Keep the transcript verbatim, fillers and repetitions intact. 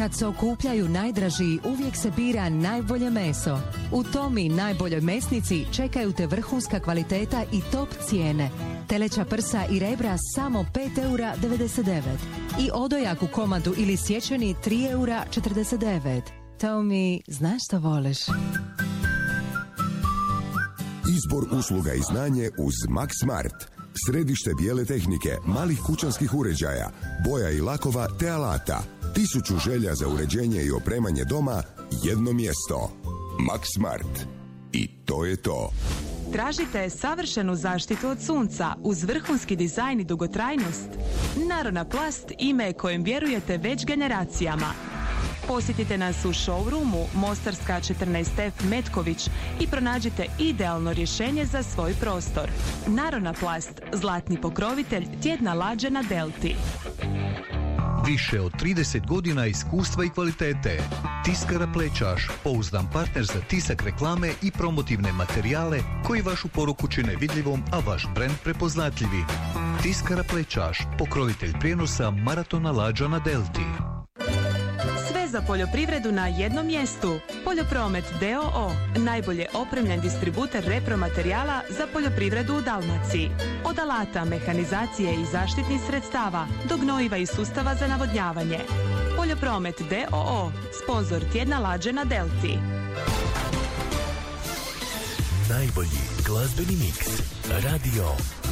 Kad se okupljaju najdražiji, uvijek se bira najbolje meso. U Tomi najboljoj mesnici čekaju te vrhunska kvaliteta i top cijene. Teleća prsa i rebra samo pet eura devedeset devet. I odojak u komadu ili sječeni tri eura četrdeset devet. Tomi, znaš što voliš? Izbor usluga i znanje uz Max Smart. Središte bijele tehnike, malih kućanskih uređaja, boja i lakova te alata. Tisuću želja za uređenje i opremanje doma, jedno mjesto. Max Smart. I to je to. Tražite savršenu zaštitu od sunca uz vrhunski dizajn i dugotrajnost? Narona Plast ime je kojem vjerujete već generacijama. Posjetite nas u showroomu Mostarska četrnaest F Metković i pronađite idealno rješenje za svoj prostor. Narona Plast, zlatni pokrovitelj tjedna lađe na Delti. Više od trideset godina iskustva i kvalitete. Tiskara Plećaš, pouzdan partner za tisak reklame i promotivne materijale koji vašu poruku čine vidljivom, a vaš brend prepoznatljivim. Tiskara Plećaš, pokrovitelj prijenosa Maratona lađa na Delti. Sve za poljoprivredu na jednom mjestu. Poljopromet d o o. Najbolje opremljen distributer repromaterijala za poljoprivredu u Dalmaciji. Od alata, mehanizacije i zaštitnih sredstava do gnojiva i sustava za navodnjavanje. Poljopromet d o o. Sponzor tjedna lađe na Delti. Najbolji glazbeni miks. Radio